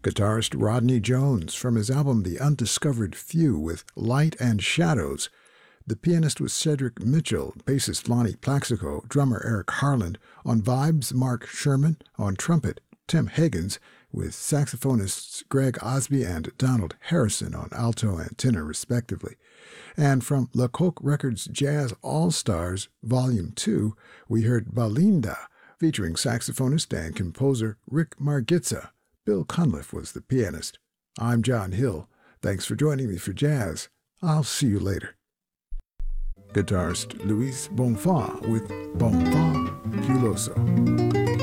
Guitarist Rodney Jones from his album The Undiscovered Few with Light and Shadows. The pianist was Cedric Mitchell, bassist Lonnie Plaxico, drummer Eric Harland, on vibes Mark Sherman, on trumpet Tim Higgins, with saxophonists Greg Osby and Donald Harrison on alto and tenor respectively. And from La Coque Records Jazz All-Stars Volume 2, we heard Balinda, featuring saxophonist and composer Rick Margitza. Bill Cunliffe was the pianist. I'm John Hill. Thanks for joining me for jazz. I'll see you later. Guitarist Luis Bonfa with Bonfa Puloso.